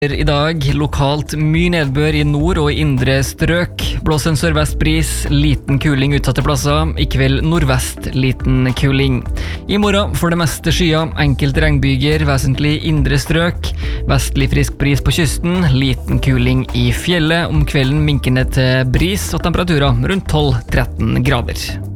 I dag lokalt mye nedbør I nord og I indre strøk. Blås en sørvest bris, liten kuling utsatte plasser. I kveld nordvest, liten kuling. I morgen for det meste skyer, enkelte regnbyger, vesentlig indre strøk. Vestlig frisk bris på kysten, liten kuling I fjellet. Om kvelden minkende til bris og temperaturer rundt 12-13 grader.